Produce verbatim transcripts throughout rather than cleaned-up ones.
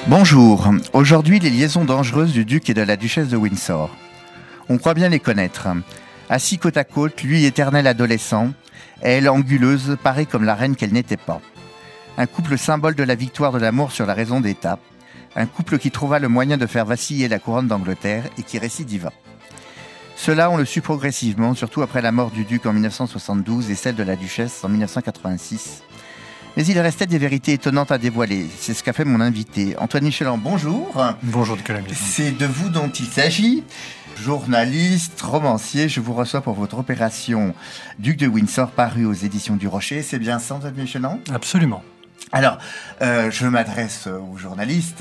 Bonjour, aujourd'hui les liaisons dangereuses du duc et de la duchesse de Windsor. On croit bien les connaître. Assis côte à côte, lui éternel adolescent, elle anguleuse, parée comme la reine qu'elle n'était pas. Un couple symbole de la victoire de l'amour sur la raison d'État. Un couple qui trouva le moyen de faire vaciller la couronne d'Angleterre et qui récidiva. Cela, on le sut progressivement, surtout après la mort du duc en dix-neuf cent soixante-douze et celle de la duchesse en dix-neuf cent quatre-vingt-six. Mais il restait des vérités étonnantes à dévoiler. C'est ce qu'a fait mon invité. Antoine Michelan, bonjour. Bonjour Nicolas Miron. C'est de vous dont il s'agit. Journaliste, romancier, je vous reçois pour votre opération Duc de Windsor parue aux éditions du Rocher. C'est bien ça, Antoine Michelan ? Absolument. Alors, euh, je m'adresse aux journalistes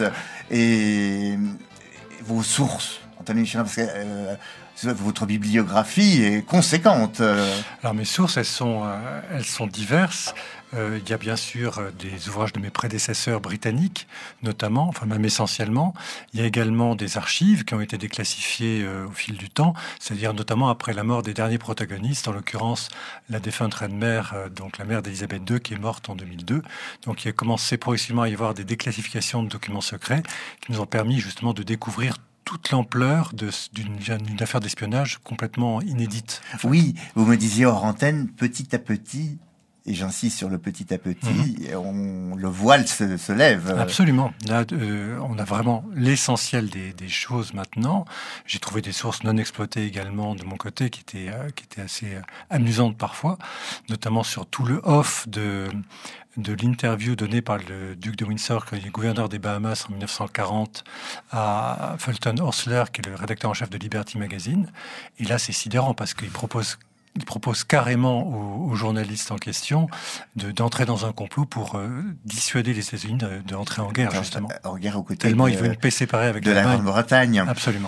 et vos sources, Antoine Michelan, parce que euh, votre bibliographie est conséquente. Alors mes sources, elles sont, euh, elles sont diverses. Euh, il y a bien sûr euh, des ouvrages de mes prédécesseurs britanniques, notamment, enfin même essentiellement. Il y a également des archives qui ont été déclassifiées euh, au fil du temps, c'est-à-dire notamment après la mort des derniers protagonistes, en l'occurrence la défunte reine-mère, euh, donc la mère d'Élisabeth deux, qui est morte en deux mille deux. Donc il a commencé progressivement à y avoir des déclassifications de documents secrets qui nous ont permis justement de découvrir toute l'ampleur de, d'une, d'une affaire d'espionnage complètement inédite. En fait. Oui, vous me disiez hors antenne, petit à petit, et j'insiste sur le petit à petit, mmh. on, le voile se, se lève. Absolument. Là, euh, on a vraiment l'essentiel des, des choses maintenant. J'ai trouvé des sources non exploitées également de mon côté, qui étaient, euh, qui étaient assez euh, amusantes parfois, notamment sur tout le off de... de l'interview donnée par le duc de Windsor, quand il est gouverneur des Bahamas en dix-neuf cent quarante, à Fulton Horsler, qui est le rédacteur en chef de Liberty Magazine. Et là, c'est sidérant parce qu'il propose, il propose carrément aux, aux journalistes en question de, d'entrer dans un complot pour euh, dissuader les États-Unis de, de entrer en guerre, justement. En guerre aux côtés Tellement de, il veut une paix séparée avec de la Grande-Bretagne. Absolument.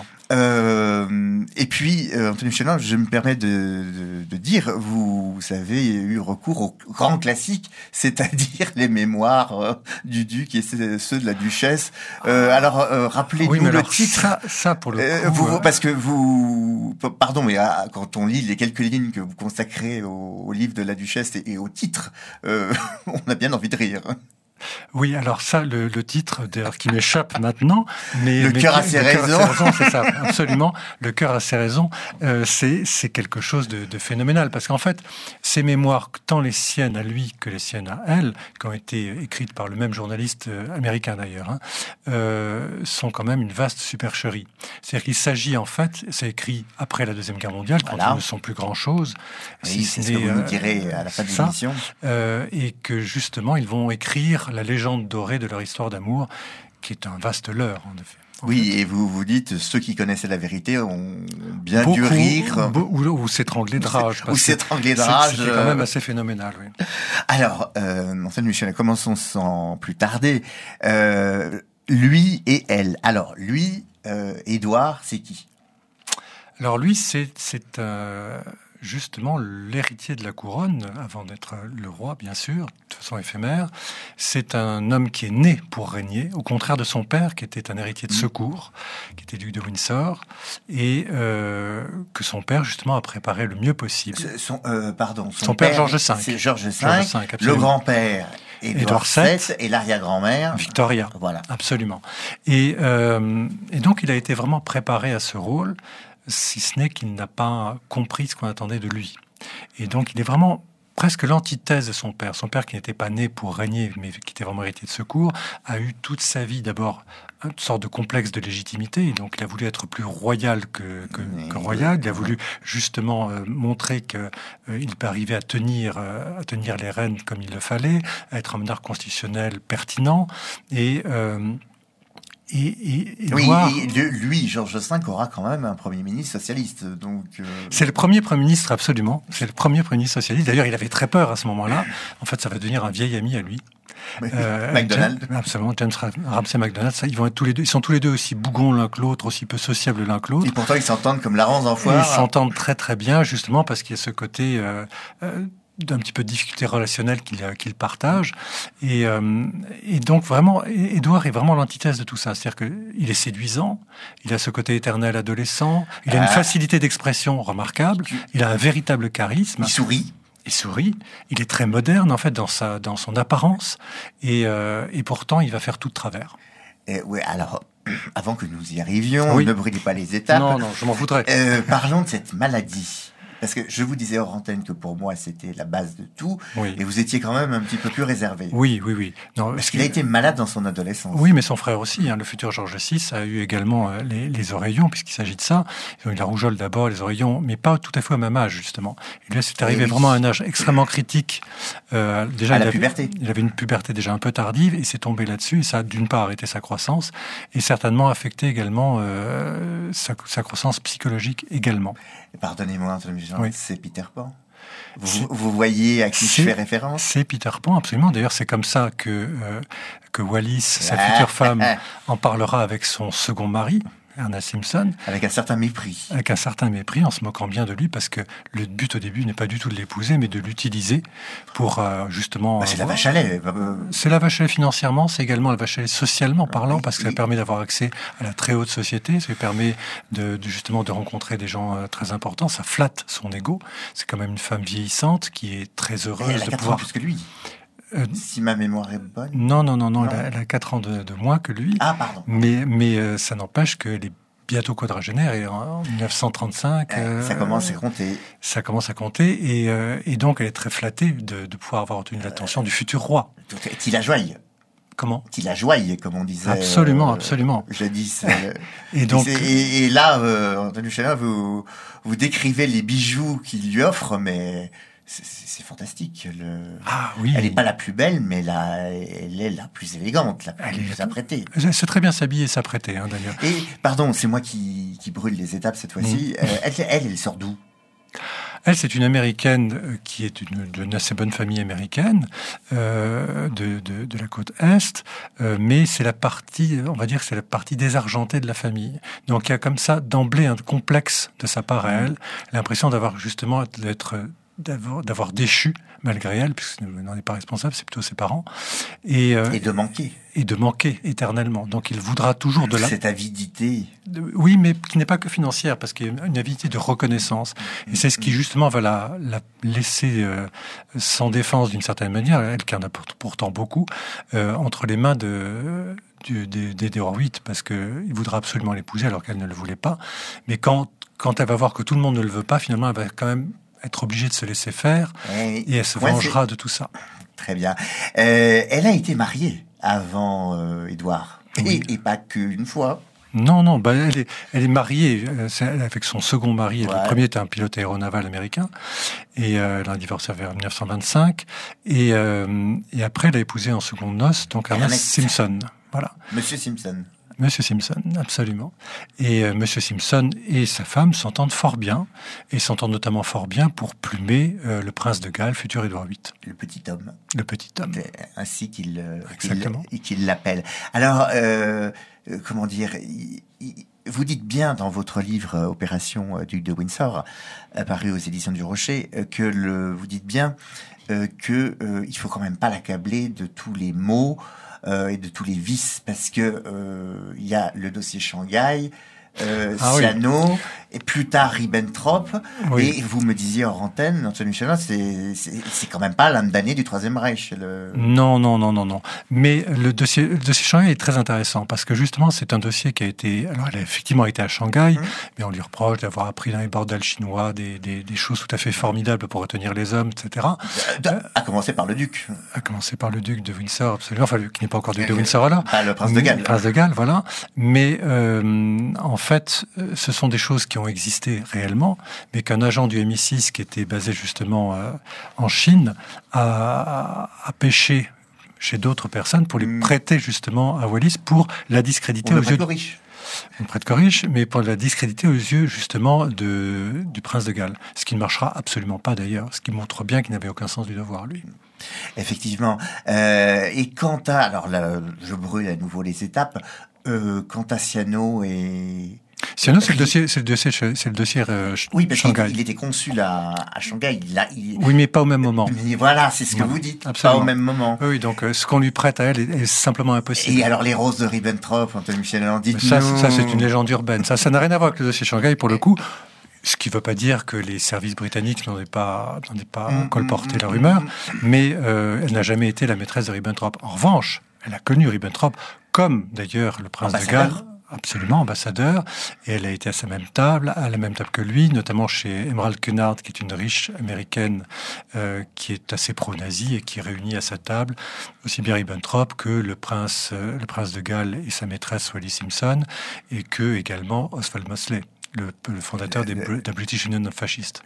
Euh, et puis, euh, Antoine Michelan, je me permets de, de, de dire, vous, vous avez eu recours au grand classique, c'est-à-dire les mémoires euh, du duc et ceux de la duchesse. Euh, alors, euh, rappelez-nous oui, mais le alors, titre. Ça, ça pour le coup, euh, vous, euh... parce que vous, pardon, mais ah, quand on lit les quelques lignes que vous consacrez au, au livre de la duchesse et, et au titre, euh, on a bien envie de rire. Oui, alors ça, le, le titre, d'ailleurs, qui m'échappe maintenant, mais le mais, cœur a ses raisons. raisons, c'est ça, absolument. Le cœur a ses raisons. Euh, c'est c'est quelque chose de, de phénoménal, parce qu'en fait, ces mémoires, tant les siennes à lui que les siennes à elle, qui ont été écrites par le même journaliste euh, américain d'ailleurs, hein, euh, sont quand même une vaste supercherie. C'est-à-dire qu'il s'agit en fait, c'est écrit après la deuxième guerre mondiale, quand voilà. ils ne sont plus grand chose. Oui, si c'est ce que vous nous direz à la fin de l'émission. Euh, et que justement, ils vont écrire la légende dorée de leur histoire d'amour, qui est un vaste leurre, en effet. En oui, fait. Et vous vous dites, ceux qui connaissaient la vérité ont bien Beaucoup, dû rire. Be- ou, ou s'étrangler de rage. Ou s'étrangler de rage. C'est, c'est quand même assez phénoménal, oui. Alors, euh, Antoine Michelan, commençons sans plus tarder. Euh, lui et elle. Alors, lui, euh, Édouard, c'est qui ? Alors lui, c'est... c'est euh... justement l'héritier de la couronne, avant d'être le roi, bien sûr, de façon éphémère. C'est un homme qui est né pour régner, au contraire de son père, qui était un héritier de secours, qui était duc de Windsor, et euh, que son père, justement, a préparé le mieux possible. Son, euh, pardon, son, son père, père, Georges cinq. C'est Georges cinq, le grand-père, Édouard sept, et l'arrière-grand-mère, Victoria. Voilà. Absolument. Et, euh, et donc, il a été vraiment préparé à ce rôle, si ce n'est qu'il n'a pas compris ce qu'on attendait de lui. Et donc, il est vraiment presque l'antithèse de son père. Son père, qui n'était pas né pour régner, mais qui était vraiment héritier de secours, a eu toute sa vie, d'abord, une sorte de complexe de légitimité. Et donc, il a voulu être plus royal que, que, que royal. Il a voulu, justement, euh, montrer qu'il euh, peut arriver à tenir, euh, à tenir les rênes comme il le fallait, à être un monarque constitutionnel pertinent. Et... Euh, Et, et, et oui, voir... et lui, Georges cinq, aura quand même un Premier ministre socialiste. Donc, euh... C'est le premier Premier ministre, absolument. C'est le premier Premier ministre socialiste. D'ailleurs, il avait très peur à ce moment-là. En fait, ça va devenir un vieil ami à lui. Euh, MacDonald. James, absolument, James Ramsay MacDonald. Ça, ils vont être tous les deux. Ils sont tous les deux aussi bougons l'un que l'autre, aussi peu sociables l'un que l'autre. Et pourtant, ils s'entendent comme la rance en foire. Ils s'entendent très très bien, justement, parce qu'il y a ce côté... Euh, euh, d'un petit peu de difficulté relationnelle qu'il, qu'il partage. Et, euh, et donc, vraiment, Édouard est vraiment l'antithèse de tout ça. C'est-à-dire qu'il est séduisant, il a ce côté éternel adolescent, il a une facilité d'expression remarquable, il a un véritable charisme. Il sourit. Il sourit, il est très moderne, en fait, dans, sa, dans son apparence, et, euh, et pourtant, il va faire tout de travers. Euh, oui, alors, avant que nous y arrivions, Oui. ne brûlez pas les étapes. Non, non, je m'en voudrais. Euh, parlons de cette maladie. Parce que je vous disais hors antenne que pour moi, c'était la base de tout. Oui. Et vous étiez quand même un petit peu plus réservé. Oui, oui, oui. Non, Parce ce qu'il a qui- été malade dans son adolescence. Oui, mais son frère aussi, hein, le futur Georges six, a eu également euh, les, les oreillons, puisqu'il s'agit de ça. Ils ont eu la rougeole d'abord, les oreillons, mais pas tout à fait au même âge, justement. Et là, c'est arrivé oui. vraiment à un âge extrêmement critique. Euh, déjà, À il la avait, puberté. Il avait une puberté déjà un peu tardive, et s'est tombé là-dessus, et ça a d'une part arrêté sa croissance, et certainement affecté également euh, sa, sa croissance psychologique également. Pardonnez-moi, Anthony Jean, Oui. c'est Peter Pan. C'est- Vous, vous voyez à qui je C'est- fais référence? C'est Peter Pan, absolument. D'ailleurs, c'est comme ça que, euh, que Wallis, sa Ah, future femme, ah, en parlera avec son second mari, Ernest Simpson, Avec un certain mépris. avec un certain mépris, en se moquant bien de lui, parce que le but au début n'est pas du tout de l'épouser, mais de l'utiliser pour euh, justement... Bah, c'est la avoir- vache à lait. Euh, C'est la vache à lait financièrement, c'est également la vache à lait socialement parlant, Oui, parce que ça oui. permet d'avoir accès à la très haute société, ça lui permet de, de justement de rencontrer des gens euh, très importants, ça flatte son ego. C'est quand même une femme vieillissante qui est très Et heureuse elle a de quatre pouvoir... ans plus que lui. Euh, Si ma mémoire est bonne. non, non, non, non, Non. Elle, a, elle a quatre ans de, de moins que lui, Ah, pardon. mais, mais euh, ça n'empêche qu'elle est bientôt quadragénaire, et en mille neuf cent trente-cinq... Euh, ça euh, commence à compter. Ça commence à compter, et, euh, et donc elle est très flattée de, de pouvoir avoir obtenu l'attention du futur roi. T'il a joie. Comment? T'il a joie, comme on disait. Absolument, euh, absolument. Jadis. euh, Et donc, et, c'est- et- et là, euh, Anthony Chénin, vous, vous décrivez les bijoux qu'il lui offre, mais c'est- c'est c'est fantastique. Le... ah oui, Elle n'est pas la plus belle, mais la, elle est la plus élégante, la Elle plus est- apprêtée. elle sait très bien s'habiller et s'apprêter, hein, d'ailleurs. Et, pardon, c'est moi qui, qui brûle les étapes cette fois-ci. Mm. Euh, elle, elle, elle sort d'où? Elle, c'est une Américaine euh, qui est une- d'une assez bonne famille américaine euh, de, de, de la côte Est, euh, mais c'est la partie, on va dire que c'est la partie désargentée de la famille. Donc il y a comme ça d'emblée un complexe de sa part à elle, l'impression d'avoir justement d'être d'avoir, d'avoir déchu malgré elle, puisqu'elle n'en est pas responsable, c'est plutôt ses parents, et, euh, Et de manquer. et de manquer éternellement. Donc il voudra toujours de la... Cette avidité. De- Oui, mais qui n'est pas que financière, parce qu'il y a une avidité de reconnaissance. Et c'est ce qui, justement, va la, la laisser euh, sans défense d'une certaine manière, elle qui en a pour- pourtant beaucoup, euh, entre les mains de, du, des, des, des Horowitz, parce qu'il voudra absolument l'épouser alors qu'elle ne le voulait pas. Mais quand, quand elle va voir que tout le monde ne le veut pas, finalement, elle va quand même être obligée de se laisser faire, Et, et elle se ouais, vengera de tout ça. c'est- Très bien. Euh, elle a été mariée avant euh, Édouard. Oui. Et, et pas qu'une fois. Non, non, bah, elle, est, elle est mariée euh, c'est elle avec son second mari. Ouais. Le premier était un pilote aéronaval américain. Et euh, elle a divorcé vers mille neuf cent vingt-cinq. Et, euh, et après, elle a épousé en seconde noce, donc Ernest Ernest. Simpson. Voilà. Monsieur Simpson. Monsieur Simpson, absolument. Et euh, Monsieur Simpson et sa femme s'entendent fort bien, et s'entendent notamment fort bien pour plumer euh, le prince de Galles, futur Édouard huit, Le petit homme. le petit homme. C'est ainsi qu'il euh, Exactement. qu'il- qu'il l'appelle. Alors, euh, euh, comment dire, il- il- vous dites bien dans votre livre euh, Opération euh, Duc de Windsor, euh, paru aux éditions du Rocher, euh, que le, vous dites bien euh, que euh, il faut quand même pas l'accabler de tous les maux euh, et de tous les vices, parce que euh, il y a le dossier Shanghai. Euh, Ah oui. Siano, et plus tard Ribbentrop, Oui. et vous me disiez hors antenne, Anthony Chénin, c'est c'est c'est quand même pas l'âme damnée du Troisième Reich. Le... Non, non, non, non, non. Mais le dossier, le dossier Shanghai est très intéressant parce que justement, c'est un dossier qui a été. Alors, elle a effectivement été à Shanghai, Mmh. mais on lui reproche d'avoir appris dans les bordels chinois des, des, des choses tout à fait formidables pour retenir les hommes, et cetera. Euh, À commencer par le duc, À commencer par le duc de Windsor, absolument. Enfin, le- qui n'est pas encore duc de Euh, Windsor là. pas le prince de Galles. Le prince de Galles, voilà. Mais euh, en fait, euh, ce sont des choses qui ont existé réellement, mais qu'un agent du M I six qui était basé justement euh, en Chine a, a pêché chez d'autres personnes pour les Mm. prêter justement à Wallis pour la discréditer On aux ne yeux pas riche. on ne prête que riche, mais pour la discréditer aux yeux justement de, du prince de Galles. Ce qui ne marchera absolument pas d'ailleurs, ce qui montre bien qu'il n'avait aucun sens du devoir, lui. Effectivement. Euh, et quant à, alors là, je brûle à nouveau les étapes. Euh, quant à Siano et Sinon, c'est le dossier, c'est le dossier, c'est le dossier euh, Ch- oui, parce qu'il Shanghai. il était consul à, à Shanghai. Il a, il... Oui, mais pas au même moment. Mais voilà, c'est ce que Non, vous dites. absolument. Pas au même moment. Oui, donc euh, ce qu'on lui prête à elle est, est simplement impossible. Et alors les roses de Ribbentrop, Anthony Michel, Mais dites ça, c'est- ça, c'est une légende urbaine. Ça, ça n'a rien à voir avec le dossier Shanghai pour le coup. Ce qui ne veut pas dire que les services britanniques n'en aient pas, n'en aient pas Mm, colporté mm, la mm, rumeur, mm. mais euh, elle n'a jamais été la maîtresse de Ribbentrop. En revanche, elle a connu Ribbentrop comme d'ailleurs le prince de Galles. Absolument, ambassadeur, et elle a été à sa même table, à la même table que lui, notamment chez Emerald Kennard, qui est une riche américaine euh, qui est assez pro-nazie et qui réunit à sa table aussi bien Ribbentrop que le prince, euh, le prince de Galles et sa maîtresse Wallis Simpson, et que également Oswald Mosley, le, le fondateur des, de la British Union of Fascists.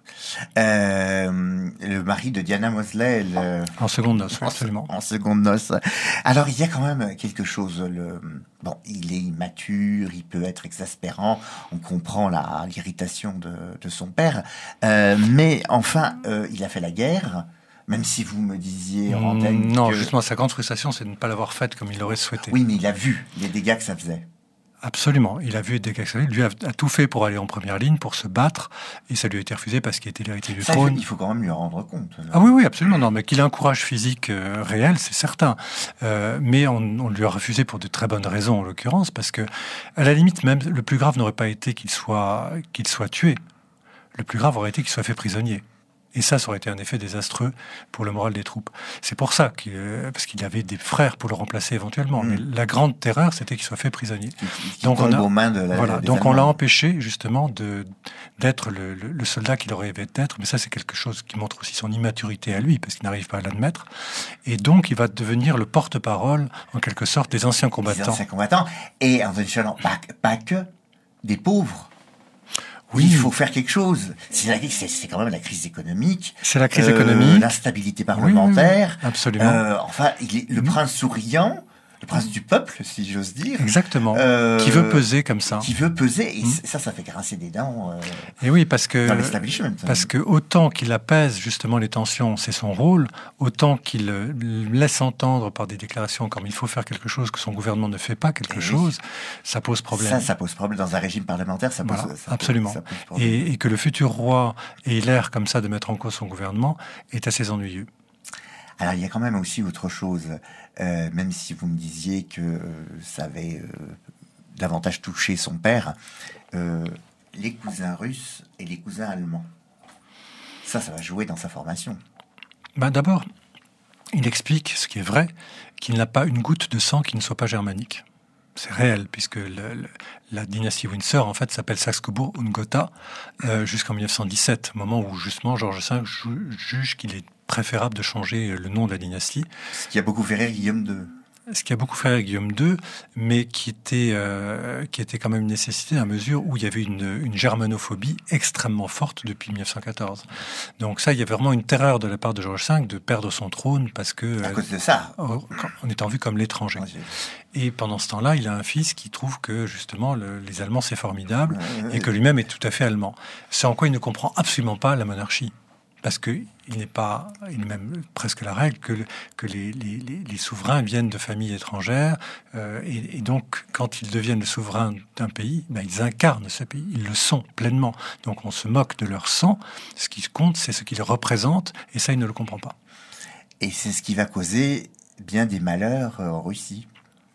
Euh, le mari de Diana Mosley. Le... En seconde noce, absolument. En, en seconde noce. Alors, il y a quand même quelque chose. Le... Bon, il est immature, il peut être exaspérant. On comprend la, l'irritation de, de son père. Euh, mais enfin, euh, il a fait la guerre. Même si vous me disiez en antenne Non, que... justement, sa grande frustration, c'est de ne pas l'avoir faite comme il l'aurait souhaité. Oui, mais il a vu les dégâts que ça faisait. Absolument. Il a vu des dégâts. Lui a, a tout fait pour aller en première ligne, pour se battre, et ça lui a été refusé parce qu'il était l'héritier du ça, trône. Il faut quand même lui rendre compte. Là. Ah oui, oui, absolument. Non, mais qu'il a un courage physique euh, réel, c'est certain. Euh, mais on, on lui a refusé pour de très bonnes raisons, en l'occurrence, parce que, à la limite, même le plus grave n'aurait pas été qu'il soit, qu'il soit tué. Le plus grave aurait été qu'il soit fait prisonnier. Et ça, ça aurait été un effet désastreux pour le moral des troupes. C'est pour ça, qu'il, euh, parce qu'il avait des frères pour le remplacer éventuellement. Mmh. Mais la grande terreur, c'était qu'il soit fait prisonnier. Qui, qui donc on a, aux mains de la, voilà, donc on l'a empêché justement de d'être le, le, le soldat qu'il aurait rêvé d'être. Mais ça, c'est quelque chose qui montre aussi son immaturité à lui, parce qu'il n'arrive pas à l'admettre. Et donc, il va devenir le porte-parole, en quelque sorte, des anciens combattants. Des anciens combattants. Et en pas, pas que des pauvres. Oui, il faut faire quelque chose. C'est, la, c'est, c'est quand même la crise économique. C'est la crise euh, économique. L'instabilité parlementaire. Oui, oui, absolument. Euh, enfin, il est le mmh. prince souriant, le prince du peuple, si j'ose dire. Exactement. Euh, qui veut peser comme ça. Qui veut peser. Et mmh. ça, ça fait grincer des dents. Euh, et oui, parce que, dans l'establishment. Parce que autant qu'il apaise justement les tensions, c'est son rôle, autant qu'il laisse entendre par des déclarations comme il faut faire quelque chose, que son gouvernement ne fait pas quelque et chose, ça pose problème. Ça, ça pose problème. Dans un régime parlementaire, ça pose, voilà, ça absolument. Pose, ça pose problème. Et, et que le futur roi ait l'air comme ça de mettre en cause son gouvernement est assez ennuyeux. Alors, il y a quand même aussi autre chose, euh, même si vous me disiez que euh, ça avait euh, davantage touché son père, euh, les cousins russes et les cousins allemands. Ça, ça va jouer dans sa formation. Ben d'abord, il explique, ce qui est vrai, qu'il n'a pas une goutte de sang qui ne soit pas germanique. C'est réel, puisque le, le, la dynastie Windsor, en fait, s'appelle Saxe-Cobourg und Gotha euh, jusqu'en dix-neuf cent dix-sept, moment où, justement, Georges cinq ju- juge qu'il est préférable de changer le nom de la dynastie. Ce qui a beaucoup fait rire Guillaume deux. Ce qui a beaucoup fait rire Guillaume deux, mais qui était, euh, qui était quand même une nécessité à mesure où il y avait une, une germanophobie extrêmement forte depuis dix-neuf cent quatorze. Donc ça, il y avait vraiment une terreur de la part de Georges cinq de perdre son trône parce que... À euh, cause de ça. En étant vu comme l'étranger. Ouais, et pendant ce temps-là, il a un fils qui trouve que, justement, le, les Allemands, c'est formidable, ouais, et que lui-même est tout à fait allemand. C'est en quoi il ne comprend absolument pas la monarchie. Parce qu'il n'est pas, il est même presque la règle que, que les, les, les souverains viennent de familles étrangères euh, et, et donc quand ils deviennent le souverain d'un pays, ben, ils incarnent ce pays, ils le sont pleinement. Donc on se moque de leur sang, ce qui compte c'est ce qu'ils représentent et ça il ne le comprend pas. Et c'est ce qui va causer bien des malheurs en Russie.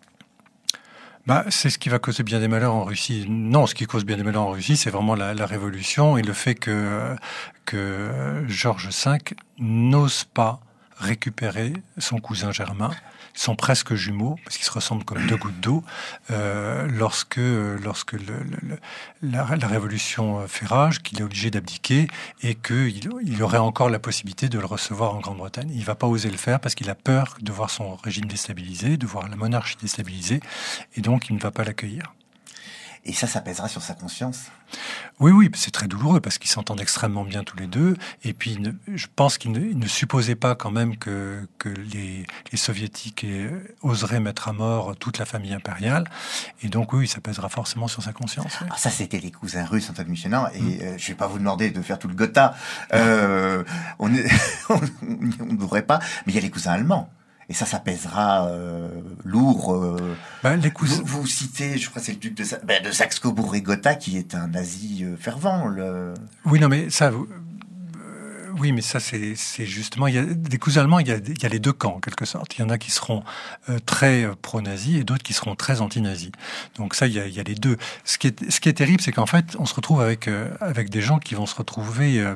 Bah, c'est ce qui va causer bien des malheurs en Russie. Non, ce qui cause bien des malheurs en Russie, c'est vraiment la, la révolution et le fait que, que Georges cinq n'ose pas récupérer son cousin germain. Ils sont presque jumeaux, parce qu'ils se ressemblent comme deux gouttes d'eau, euh, lorsque, lorsque le, le, la, la révolution fait rage, qu'il est obligé d'abdiquer et qu'il il aurait encore la possibilité de le recevoir en Grande-Bretagne. Il ne va pas oser le faire parce qu'il a peur de voir son régime déstabilisé, de voir la monarchie déstabilisée, et donc il ne va pas l'accueillir. Et ça, ça pèsera sur sa conscience. Oui, oui, c'est très douloureux parce qu'ils s'entendent extrêmement bien tous les deux. Et puis, ne, je pense qu'ils ne, ne supposaient pas quand même que, que les, les soviétiques oseraient mettre à mort toute la famille impériale. Et donc, oui, ça pèsera forcément sur sa conscience. Oui. Alors ça, c'était les cousins russes, Antoine Michelin. Et mmh. euh, je ne vais pas vous demander de faire tout le Gotha. Euh, on ne devrait pas. Mais il y a les cousins allemands. Et ça, ça pèsera euh, lourd. Euh, ben, les coups... vous, vous citez, je crois que c'est le duc de, ben, de Saxe-Cobourg et Gotha qui est un nazi euh, fervent. Le... Oui, non, mais ça... Euh, oui, mais ça, c'est, c'est justement... Il y a des cousins allemands, il y a, il y a les deux camps, en quelque sorte. Il y en a qui seront euh, très euh, pro-nazis et d'autres qui seront très anti-nazis. Donc ça, il y a, il y a les deux. Ce qui est, ce qui est terrible, c'est qu'en fait, on se retrouve avec, euh, avec des gens qui vont se retrouver... Euh,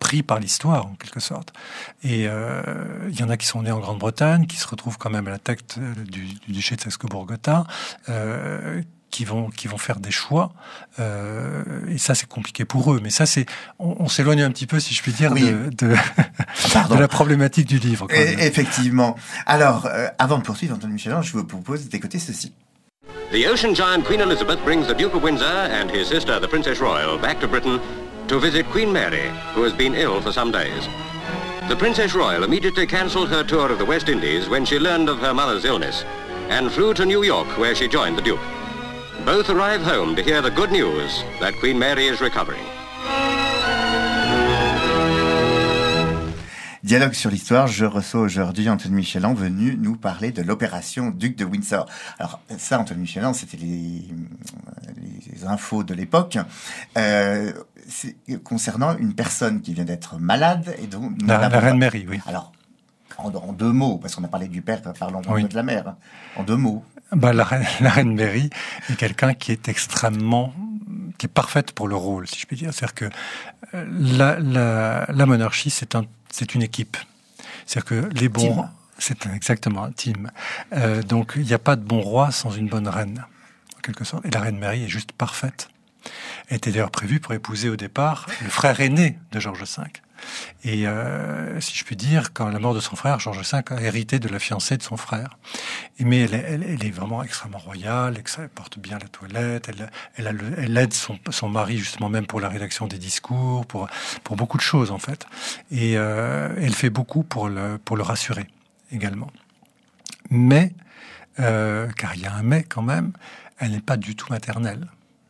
pris par l'histoire, en quelque sorte. Et euh, il y en a qui sont nés en Grande-Bretagne, qui se retrouvent quand même à la tête du, du duché de Saxe-Cobourg-Gotha, euh, qui vont qui vont faire des choix, euh, et ça c'est compliqué pour eux. Mais ça c'est, on, on s'éloigne un petit peu, si je puis dire, oui. de, de, de la problématique du livre. Quand même. Effectivement. Alors, euh, avant de poursuivre, Anthony Michelin, je vous propose d'écouter ceci. The ocean giant Queen Elizabeth brings the Duke of Windsor and his sister, the Princess Royal, back to Britain to visit Queen Mary, who has been ill for some days. The Princess Royal immediately cancelled her tour of the West Indies when she learned of her mother's illness and flew to New York, where she joined the Duke. Both arrive home to hear the good news that Queen Mary is recovering. Dialogue sur l'histoire, je reçois aujourd'hui Anthony Michelin venu nous parler de l'opération Duc de Windsor. Alors ça, Anthony Michelin, c'était les, les infos de l'époque. Euh, c'est concernant une personne qui vient d'être malade et dont... La, la reine Mary, oui. Alors, en, en deux mots, parce qu'on a parlé du père, parlons oui. de la mère. En deux mots. Bah, la, reine, la reine Mary est quelqu'un qui est extrêmement, qui est parfaite pour le rôle, si je puis dire. C'est-à-dire que la, la, la monarchie, c'est un, c'est une équipe. C'est-à-dire que les bons, team. C'est un, exactement un team. Euh, donc il n'y a pas de bon roi sans une bonne reine, en quelque sorte. Et la reine Mary est juste parfaite. Elle était d'ailleurs prévue pour épouser au départ le frère aîné de George cinq. Et euh, si je puis dire, quand à la mort de son frère, George cinq a hérité de la fiancée de son frère. Mais elle, elle, elle est vraiment extrêmement royale, elle porte bien la toilette, elle, elle, a le, elle aide son, son mari justement même pour la rédaction des discours, pour, pour beaucoup de choses en fait. Et euh, elle fait beaucoup pour le, pour le rassurer également. Mais, euh, car il y a un mais quand même, elle n'est pas du tout maternelle.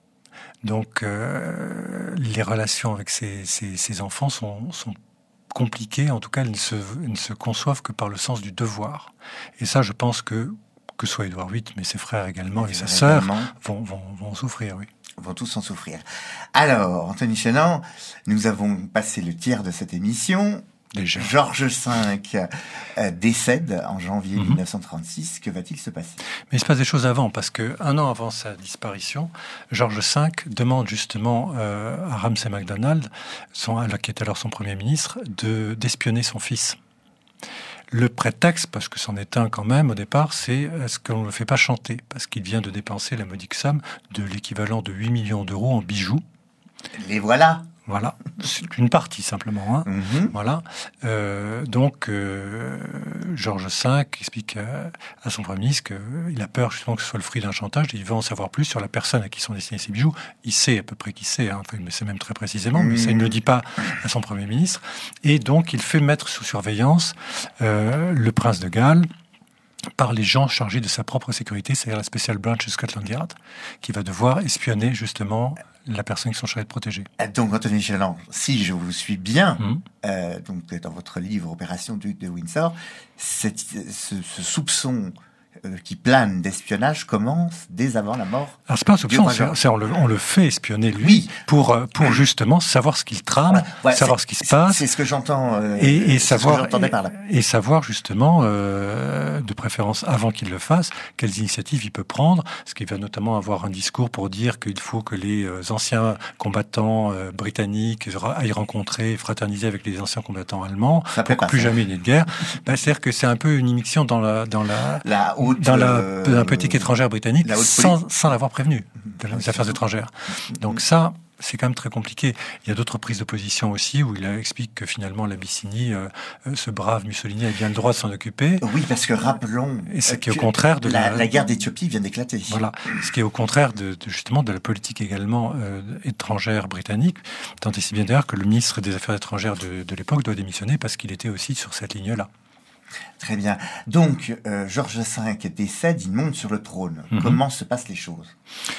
Donc, euh, les relations avec ses, ses, ses enfants sont, sont compliquées. En tout cas, elles ne, se, elles ne se conçoivent que par le sens du devoir. Et ça, je pense que, que soit Édouard huit, mais ses frères également et, et sa sœur vont, vont, vont souffrir, oui. Vont tous en souffrir. Alors, Anthony Michelin, nous avons passé le tiers de cette émission. Déjà. George cinq euh, décède en janvier mm-hmm. dix-neuf cent trente-six. Que va-t-il se passer ? Mais il se passe des choses avant, parce que un an avant sa disparition, George cinq demande justement euh, à Ramsay MacDonald, son, qui est alors son premier ministre, de, d'espionner son fils. Le prétexte, parce que c'en est un quand même au départ, c'est est-ce qu'on ne le fait pas chanter ? Parce qu'il vient de dépenser la modique somme de l'équivalent de huit millions d'euros en bijoux. Les voilà. Voilà, c'est une partie simplement. Hein. Mm-hmm. Voilà. Euh, donc, euh, George cinq explique à, à son premier ministre qu'il a peur justement que ce soit le fruit d'un chantage. Il veut en savoir plus sur la personne à qui sont destinés ces bijoux. Il sait à peu près qui c'est, hein. Enfin, il le sait même très précisément, mais ça, il ne le dit pas à son premier ministre. Et donc, il fait mettre sous surveillance euh, le prince de Galles par les gens chargés de sa propre sécurité, c'est-à-dire la Special Branch de Scotland Yard, qui va devoir espionner justement la personne qui sont chargés de protéger. Donc, Anthony Michelin, si je vous suis bien, mmh. euh, donc dans votre livre Opération Duc de Windsor, cette, ce, ce soupçon euh, qui plane d'espionnage commence dès avant la mort. Alors c'est pas un soupçon, c'est, c'est on, le, on le fait espionner lui oui. pour pour justement savoir ce qu'il trame, ouais, ouais, savoir ce qui se passe. C'est ce que j'entends. Euh, et, et savoir ce que par là. Et, et savoir justement, euh, de préférence avant qu'il le fasse, quelles initiatives il peut prendre. Parce qu'il va notamment avoir un discours pour dire qu'il faut que les euh, anciens combattants euh, britanniques aillent rencontrer, fraterniser avec les anciens combattants allemands, ça pour que plus jamais il n'y ait de guerre. Ben, c'est-à-dire que c'est un peu une immixtion dans la dans la, la haute, dans la, euh, la politique étrangère britannique sans, sans l'avoir prévenu de les affaires étrangères. Donc ça, c'est quand même très compliqué. Il y a d'autres prises de position aussi où il explique que finalement l'Abyssinie, euh, ce brave Mussolini a bien le droit de s'en occuper. Oui, parce que rappelons et ce qui est au contraire de la, la, la guerre d'Éthiopie vient d'éclater. Voilà, ce qui est au contraire de, de justement de la politique également euh, étrangère britannique, tant et si bien d'ailleurs que le ministre des Affaires étrangères de, de l'époque doit démissionner parce qu'il était aussi sur cette ligne-là. Très bien. Donc, euh, George cinq décède, il monte sur le trône. Mm-hmm. Comment se passent les choses ?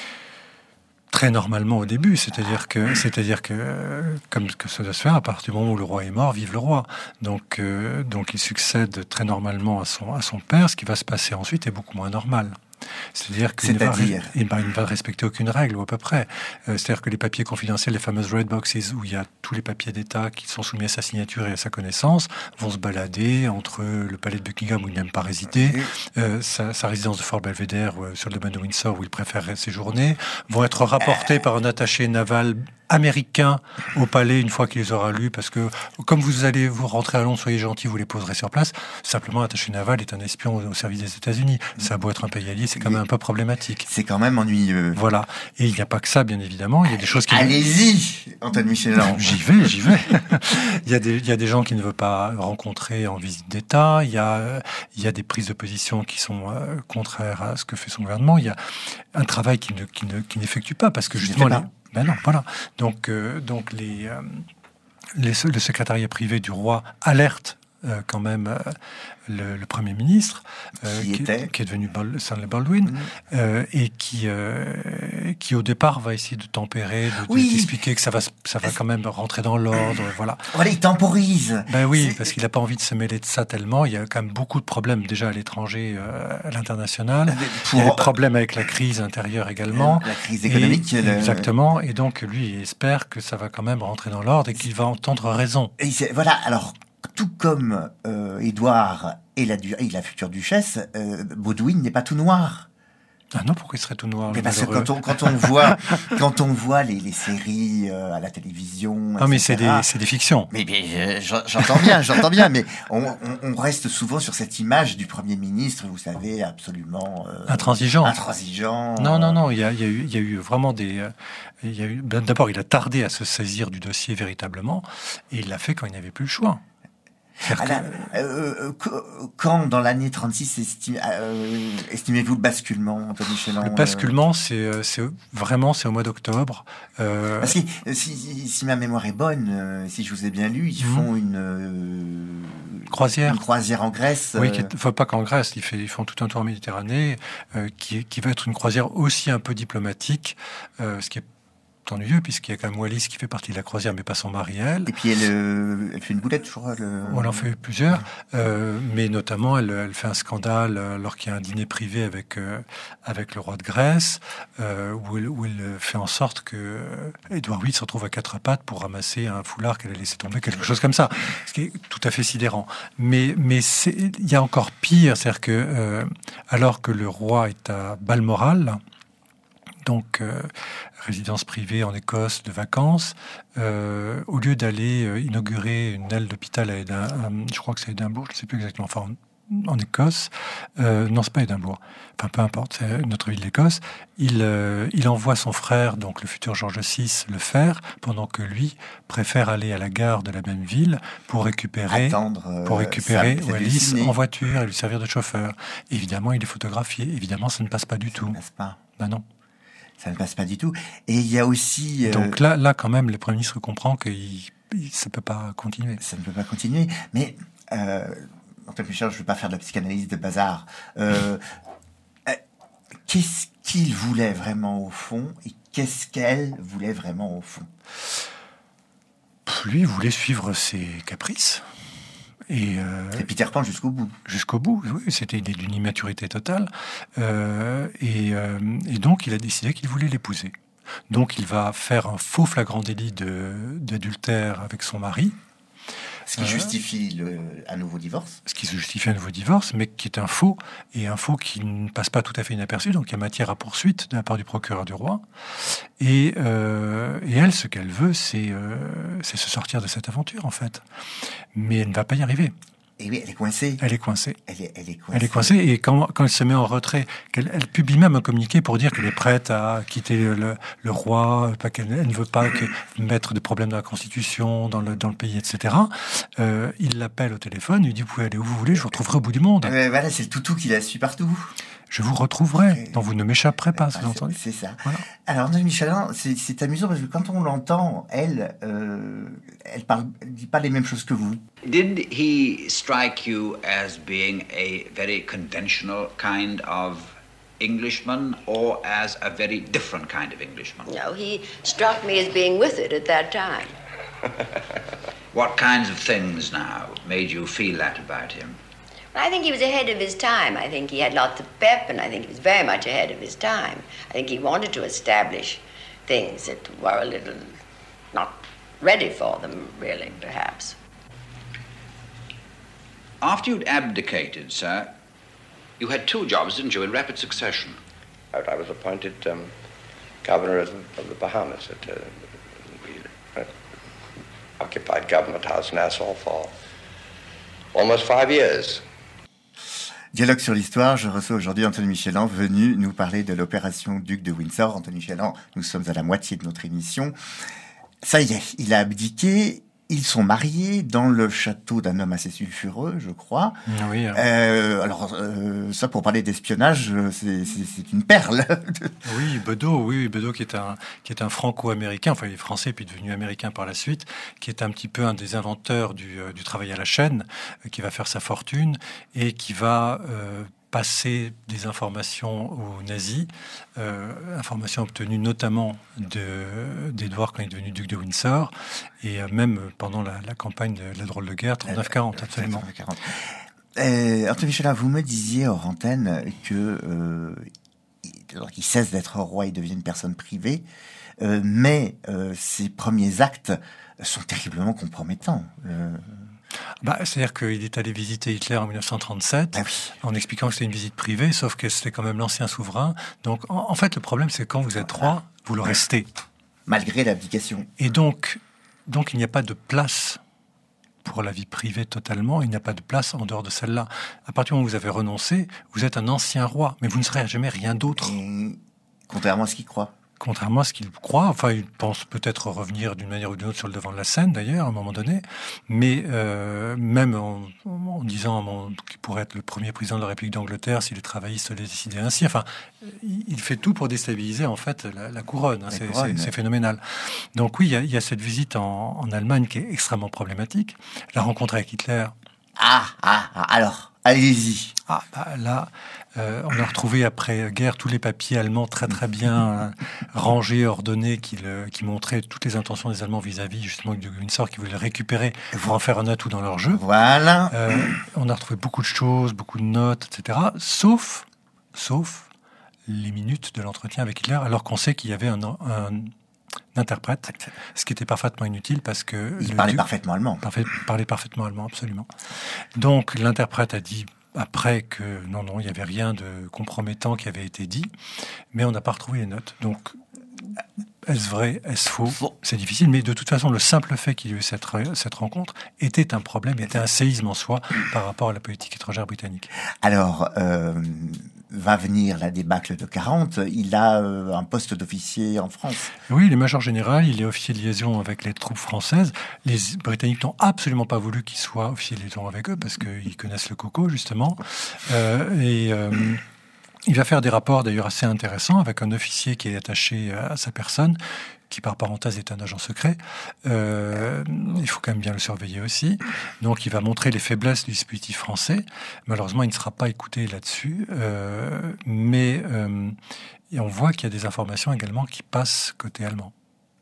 Très normalement au début, c'est-à-dire que, c'est-à-dire que, comme que ça doit se faire, à partir du moment où le roi est mort, vive le roi. Donc, euh, donc il succède très normalement à son, à son père. Ce qui va se passer ensuite est beaucoup moins normal. C'est-à-dire qu'il C'est-à-dire ne, va, il ne va respecter aucune règle, ou à peu près. Euh, c'est-à-dire que les papiers confidentiels, les fameuses red boxes, où il y a tous les papiers d'État qui sont soumis à sa signature et à sa connaissance, vont se balader entre le palais de Buckingham, où il n'aime pas résider, euh, sa, sa résidence de Fort Belvedere, euh, sur le domaine de Windsor, où il préfère séjourner, vont être rapportés euh... par un attaché naval américains au palais une fois qu'il les aura lus, parce que comme vous allez vous rentrer à Londres, soyez gentils, vous les poserez sur place. Simplement, l'attaché naval est un espion au service des États-Unis. Ça a beau être un pays allié, c'est quand même un peu problématique. C'est quand même ennuyeux. Voilà. Et il n'y a pas que ça, bien évidemment. Il y a des choses qui... Allez-y, Antoine Michelin. J'y vais, j'y vais. il, y a des, il y a des gens qui ne veulent pas rencontrer en visite d'État. Il y a, il y a des prises de position qui sont euh, contraires à ce que fait son gouvernement. Il y a un travail qui ne, qui ne, qui n'effectue pas, parce que justement... Les... Ben non, voilà. Donc, euh, donc les, euh, les, le secrétariat privé du roi alerte euh, quand même euh, le, le Premier ministre, euh, qui, qui, qui est devenu Stanley Baldwin, mmh. euh, et qui, euh, qui au départ va essayer de tempérer, de, oui. d'expliquer que ça va, ça va quand même rentrer dans l'ordre, voilà. Voilà, il temporise. Ben oui, c'est... parce qu'il n'a pas envie de se mêler de ça tellement. Il y a quand même beaucoup de problèmes déjà à l'étranger, euh, à l'international. Pour... Il y a des problèmes avec la crise intérieure également. La crise économique. Et, le... Exactement. Et donc lui, il espère que ça va quand même rentrer dans l'ordre et qu'il va entendre raison. Et voilà, alors... Tout comme euh, Édouard et la, et la future duchesse, euh, Baudouin n'est pas tout noir. Ah non, pourquoi il serait tout noir? Mais parce que quand on, quand on voit, quand on voit les, les séries euh, à la télévision, non, et cetera, mais c'est des, c'est des fictions. Mais, mais euh, j'entends bien, j'entends bien, mais on, on, on reste souvent sur cette image du Premier ministre, vous savez, absolument euh, intransigeant. Intransigeant. Non, non, non. Il y a, il y a eu, il y a eu vraiment des. Euh, il y a eu. D'abord, il a tardé à se saisir du dossier véritablement, et il l'a fait quand il n'avait plus le choix. Alors, euh, quand dans l'année trente-six estime, euh, estimez-vous le basculement, Antoine Michelin? Le basculement, c'est, c'est vraiment c'est au mois d'octobre. Euh... Parce que si, si ma mémoire est bonne, si je vous ai bien lu, ils mmh. font une euh, croisière, une croisière en Grèce. Oui, qui, enfin pas qu'en Grèce, ils, fait, ils font tout un tour en Méditerranée, euh, qui, qui va être une croisière aussi un peu diplomatique, euh, ce qui est ennuyeux, puisqu'il y a quand même Wallis qui fait partie de la croisière, mais pas son mari elle. Et puis elle, euh, elle fait une boulette, je crois. Le... On en fait plusieurs, euh, mais notamment elle, elle fait un scandale alors qu'il y a un dîner privé avec euh, avec le roi de Grèce, euh, où, elle, où elle fait en sorte que Édouard huit se retrouve à quatre pattes pour ramasser un foulard qu'elle a laissé tomber, quelque chose comme ça, ce qui est tout à fait sidérant. Mais mais c'est, il y a encore pire, c'est-à-dire que euh, alors que le roi est à Balmoral, donc euh, résidence privée en Écosse de vacances, euh, au lieu d'aller euh, inaugurer une aile d'hôpital à Édimbourg, je crois que c'est Édimbourg, je ne sais plus exactement, enfin en, en Écosse, euh, non c'est pas Édimbourg, enfin peu importe, c'est une autre ville d'Écosse, il, euh, il envoie son frère, donc le futur George six, le faire, pendant que lui préfère aller à la gare de la même ville pour récupérer, Attendre, euh, pour récupérer Wallis en voiture et lui servir de chauffeur. Évidemment, il est photographié, évidemment ça ne passe pas du tout. Ça ne passe pas. Ben non. Ça ne passe pas du tout. Et il y a aussi... Euh... Donc là, là, quand même, le Premier ministre comprend que il, il, ça ne peut pas continuer. Ça ne peut pas continuer. Mais, euh, Antoine Michelin, je ne veux pas faire de la psychanalyse de bazar. Euh, euh, qu'est-ce qu'il voulait vraiment au fond et qu'est-ce qu'elle voulait vraiment au fond? Lui, il voulait suivre ses caprices. Et, euh, et Peter Pan jusqu'au bout. Jusqu'au bout, oui. C'était d'une immaturité totale. Euh, et, euh, et donc, il a décidé qu'il voulait l'épouser. Donc, il va faire un faux flagrant délit de, d'adultère avec son mari. Ce qui euh, justifie le, un nouveau divorce. Ce qui justifie un nouveau divorce, mais qui est un faux, et un faux qui ne passe pas tout à fait inaperçu, donc il y a matière à poursuite de la part du procureur du roi. Et, euh, et elle, ce qu'elle veut, c'est, euh, c'est se sortir de cette aventure, en fait. Mais elle ne va pas y arriver. Et oui, elle est coincée. Elle est coincée. Elle est, elle est coincée. Elle est coincée, et quand, quand elle se met en retrait, qu'elle, elle publie même un communiqué pour dire qu'elle est prête à quitter le, le roi, pas qu'elle elle ne veut pas que, mettre de problèmes dans la Constitution, dans le, dans le pays, et cetera. Euh, il l'appelle au téléphone, il lui dit, vous pouvez aller où vous voulez, je vous retrouverai au bout du monde. Euh, voilà, c'est le toutou qui la suit partout. Je vous retrouverai, donc vous ne m'échapperez pas, ah, entendu. C'est ça. Voilà. Alors, Antoine Michelin, c'est, c'est amusant parce que quand on l'entend, elle, euh, elle parle, elle dit pas les mêmes choses que vous. Did he strike you as being a very conventional kind of Englishman or as a very different kind of Englishman? No, he struck me as being with it at that time. What kinds of things now made you feel that about him? I think he was ahead of his time. I think he had lots of pep, and I think he was very much ahead of his time. I think he wanted to establish things that were a little not ready for them, really, perhaps. After you'd abdicated, sir, you had two jobs, didn't you, in rapid succession? I was appointed um, governor of, of the Bahamas at uh, occupied Government House, Nassau, for almost five years. Dialogue sur l'histoire, je reçois aujourd'hui Anthony Michelan, venu nous parler de l'opération Duc de Windsor. Anthony Michelan, nous sommes à la moitié de notre émission. Ça y est, il a abdiqué. Ils sont mariés dans le château d'un homme assez sulfureux, je crois. Oui. Alors, euh, alors euh, ça, pour parler d'espionnage, c'est, c'est, c'est une perle. Oui, Bedeau, oui, Bedeau qui est un qui est un franco-américain, enfin il est français puis devenu américain par la suite, qui est un petit peu un des inventeurs du, euh, du travail à la chaîne, euh, qui va faire sa fortune et qui va euh, passer des informations aux nazis, euh, informations obtenues notamment de, d'Édouard quand il est devenu duc de Windsor, et euh, même pendant la, la campagne de la drôle de guerre trente-neuf quarante, absolument. Euh, Anthony Michelan, vous me disiez hors antenne que euh, qu'il cesse d'être roi, il devient une personne privée, euh, mais euh, ses premiers actes sont terriblement compromettants. Euh... Bah, c'est-à-dire qu'il est allé visiter Hitler en dix-neuf cent trente-sept, ah oui. en expliquant que c'était une visite privée, sauf que c'était quand même l'ancien souverain. Donc, en, en fait, le problème, c'est que quand vous êtes roi, vous le restez. Malgré l'abdication. Et donc, donc, il n'y a pas de place pour la vie privée totalement, il n'y a pas de place en dehors de celle-là. À partir du moment où vous avez renoncé, vous êtes un ancien roi, mais vous ne serez jamais rien d'autre. Et, contrairement à ce qu'il croit. Contrairement à ce qu'il croit, enfin, il pense peut-être revenir d'une manière ou d'une autre sur le devant de la scène, d'ailleurs, à un moment donné, mais euh, même en, en disant qu'il pourrait être le premier président de la République d'Angleterre si les travaillistes le décidaient ainsi, enfin, il fait tout pour déstabiliser, en fait, la, la couronne. Hein, la c'est, couronne. C'est, c'est phénoménal. Donc oui, il y a, il y a cette visite en, en Allemagne qui est extrêmement problématique. La rencontre avec Hitler... Ah, ah, ah alors, allez-y. Ah, bah là... Euh, on a retrouvé après-guerre tous les papiers allemands très très bien euh, rangés, ordonnés, qui, le, qui montraient toutes les intentions des Allemands vis-à-vis justement de Windsor, qui voulaient le récupérer pour en faire un atout dans leur jeu. Voilà. Euh, on a retrouvé beaucoup de choses, beaucoup de notes, et cetera. Sauf, sauf les minutes de l'entretien avec Hitler, alors qu'on sait qu'il y avait un, un interprète, ce qui était parfaitement inutile parce que... Il parlait duc, parfaitement allemand. Parfait, parlait parfaitement allemand, absolument. Donc l'interprète a dit... Après que, non, non, il n'y avait rien de compromettant qui avait été dit, mais on n'a pas retrouvé les notes. Donc, est-ce vrai, est-ce faux ? C'est difficile, mais de toute façon, le simple fait qu'il y ait eu cette, cette rencontre était un problème, était un séisme en soi par rapport à la politique étrangère britannique. Alors, euh, va venir la débâcle de quarante, il a euh, un poste d'officier en France. Oui, il est major général, il est officier de liaison avec les troupes françaises. Les Britanniques n'ont absolument pas voulu qu'il soit officier de liaison avec eux, parce qu'ils connaissent le coco, justement. Euh, et... Euh, Il va faire des rapports d'ailleurs assez intéressants avec un officier qui est attaché à sa personne, qui par parenthèse est un agent secret. Euh, il faut quand même bien le surveiller aussi. Donc il va montrer les faiblesses du dispositif français. Malheureusement, il ne sera pas écouté là-dessus. Euh, mais euh, et on voit qu'il y a des informations également qui passent côté allemand.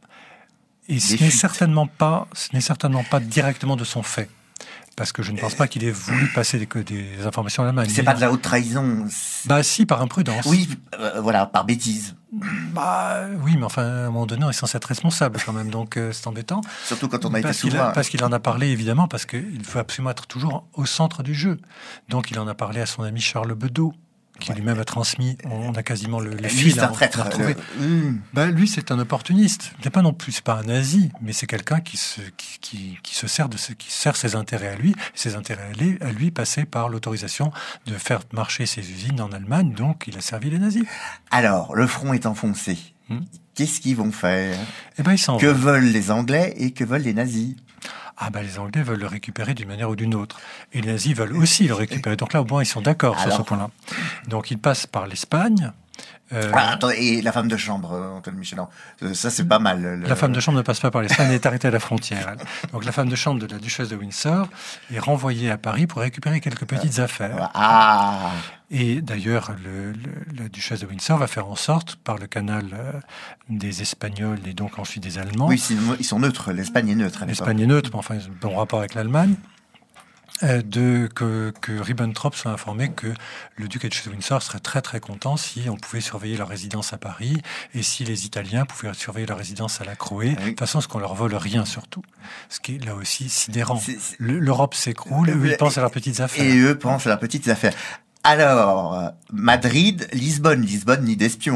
Et ce n'est certainement pas, ce n'est certainement pas directement de son fait. Parce que je ne pense pas qu'il ait voulu passer des, des informations à l'Allemagne. C'est pas de la haute trahison. Bah si, par imprudence. Oui, euh, voilà, par bêtise. Bah oui, mais enfin, à un moment donné, on est censé être responsable quand même, donc euh, c'est embêtant. Surtout quand on a parce été souverain. Parce qu'il en a parlé, évidemment, parce qu'il faut absolument être toujours au centre du jeu. Donc il en a parlé à son ami Charles Bedeau, qui ouais. lui-même a transmis, on a quasiment le, le fil. Lui, c'est un traître. Le... Mmh. Ben, lui, c'est un opportuniste. Il n'est pas non plus, c'est pas un nazi, mais c'est quelqu'un qui se, qui, qui, qui se sert de ce, qui sert ses intérêts à lui. Ses intérêts à lui, à lui passaient par l'autorisation de faire marcher ses usines en Allemagne, donc il a servi les nazis. Alors, le front est enfoncé. Mmh. Qu'est-ce qu'ils vont faire ? Eh ben, ils s'en Que vont. veulent les Anglais et que veulent les nazis ? Ah ben, les Anglais veulent le récupérer d'une manière ou d'une autre. Et les nazis veulent aussi le récupérer. Donc là, au moins, ils sont d'accord Alors... sur ce point-là. Donc, ils passent par l'Espagne. Euh... Ah, attends, et la femme de chambre, Anthony Michelan, ça, c'est pas mal. Le... La femme de chambre ne passe pas par l'Espagne, elle est arrêtée à la frontière. Donc, la femme de chambre de la duchesse de Windsor est renvoyée à Paris pour récupérer quelques petites euh... affaires. Ah. Et d'ailleurs, le, le, la duchesse de Windsor va faire en sorte, par le canal euh, des Espagnols et donc ensuite des Allemands... Oui, ils sont neutres, l'Espagne est neutre. L'Espagne est neutre, mais enfin, ils ont un bon rapport avec l'Allemagne. Euh, de, que, que Ribbentrop soit informé que le duc et la duchesse de Windsor serait très très content si on pouvait surveiller leur résidence à Paris et si les Italiens pouvaient surveiller leur résidence à la Croé, oui. de façon ce qu'on leur vole rien surtout. Ce qui est là aussi sidérant. C'est, c'est... L'Europe s'écroule, eux ils pensent à leurs petites affaires. Et eux pensent à leurs petites affaires. Alors, Madrid, Lisbonne, Lisbonne ni d'espions.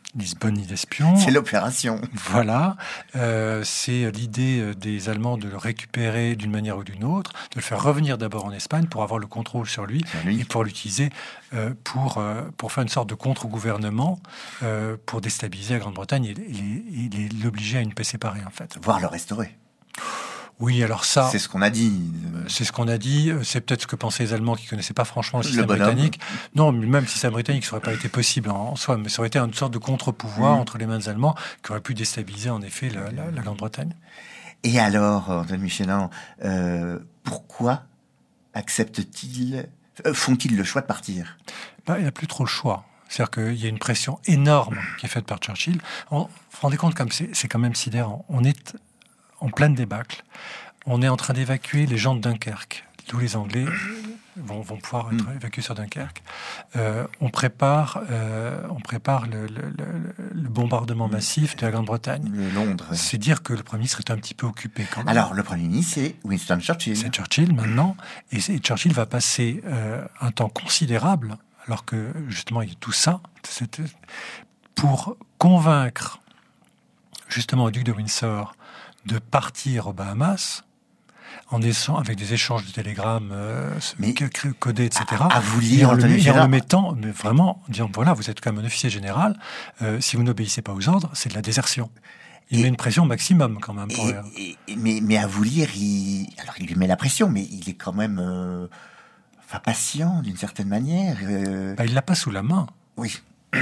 Lisbonne, île espion. C'est l'opération. Voilà. Euh, c'est l'idée des Allemands de le récupérer d'une manière ou d'une autre, de le faire revenir d'abord en Espagne pour avoir le contrôle sur lui, sur lui. et pour l'utiliser euh, pour, euh, pour faire une sorte de contre-gouvernement euh, pour déstabiliser la Grande-Bretagne et, et, et l'obliger à une paix séparée, en fait. Voire le restaurer. Oui, alors ça... C'est ce qu'on a dit. C'est ce qu'on a dit. C'est peut-être ce que pensaient les Allemands qui ne connaissaient pas franchement le système le britannique. Non, mais même le système britannique, ça n'aurait pas été possible en soi, mais ça aurait été une sorte de contre-pouvoir mmh. entre les mains des Allemands qui aurait pu déstabiliser en effet la, la, la Grande-Bretagne. Et alors, Antoine Michelin, euh, pourquoi acceptent-ils, euh, font-ils le choix de partir ? Ben, il n'a plus trop le choix. C'est-à-dire qu'il y a une pression énorme qui est faite par Churchill. On, vous vous rendez compte, comme c'est, c'est quand même sidérant. On est en pleine débâcle. On est en train d'évacuer les gens de Dunkerque. Tous les Anglais vont, vont pouvoir être évacués sur Dunkerque. Euh, on prépare, euh, on prépare le, le, le, le bombardement massif de la Grande-Bretagne. Le Londres. C'est dire que le Premier ministre est un petit peu occupé quand même. Alors, le Premier ministre, c'est Winston Churchill. C'est Churchill maintenant. Et, et Churchill va passer euh, un temps considérable, alors que justement il y a tout ça, pour convaincre justement le duc de Windsor de partir aux Bahamas, en essayant, avec des échanges de télégrammes euh, mais codés, et cetera. À, à vous lire, et en, le, et en le mettant, mais vraiment, en disant, voilà, vous êtes quand même un officier général, euh, si vous n'obéissez pas aux ordres, c'est de la désertion. Il et, met une pression maximum, quand même. Pour et, et, mais, mais à vous lire, il, alors il lui met la pression, mais il est quand même euh, enfin, patient, d'une certaine manière. Euh... Bah, il l'a pas sous la main. Oui.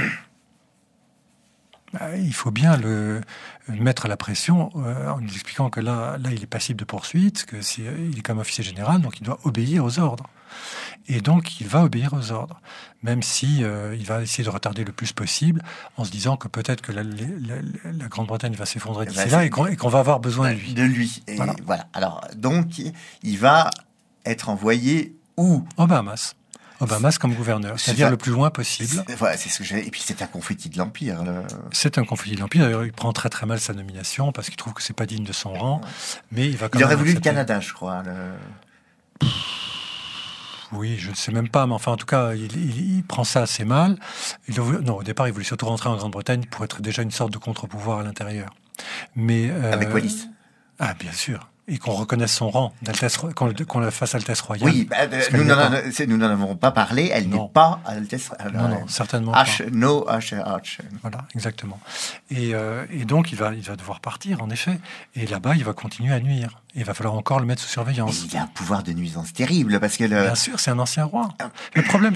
Il faut bien le mettre à la pression euh, en lui expliquant que là, là, il est passible de poursuite, que c'est, il est comme officier général, donc il doit obéir aux ordres. Et donc, il va obéir aux ordres, même si euh, il va essayer de retarder le plus possible, en se disant que peut-être que la, la, la, la Grande-Bretagne va s'effondrer d'ici bah, là et qu'on, et qu'on va avoir besoin de lui. De lui. Et voilà. voilà. Alors, donc, il va être envoyé où ? Aux Bahamas. Aux Bahamas comme gouverneur, c'est-à-dire c'est le plus loin possible. C'est, voilà, c'est ce que j'ai. Et puis c'est un confetti de l'Empire. Le... C'est un confetti de l'Empire. D'ailleurs, il prend très très mal sa nomination parce qu'il trouve que c'est pas digne de son rang. Mais il va quand il même aurait voulu accepter. Le Canada, je crois. Le... Oui, je ne sais même pas, mais enfin, en tout cas, il, il, il prend ça assez mal. Il voulu, non, au départ, il voulait surtout rentrer en Grande-Bretagne pour être déjà une sorte de contre-pouvoir à l'intérieur. Mais euh, avec Wallis. Ah, bien sûr. Et qu'on reconnaisse son rang, d'Altesse, qu'on, qu'on la fasse Altesse Royale. Oui, bah, nous, n'en a, nous n'en avons pas parlé, elle non. n'est pas Altesse Royale. Non, non, certainement H, pas. No H H. Voilà, exactement. Et, euh, et donc, il va, il va devoir partir, en effet. Et là-bas, il va continuer à nuire. Et il va falloir encore le mettre sous surveillance. Et il a un pouvoir de nuisance terrible, parce que... Le... Bien sûr, c'est un ancien roi. Le problème,